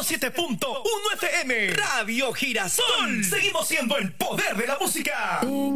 107.1 FM. Radio Girasol. Seguimos siendo el poder de la música.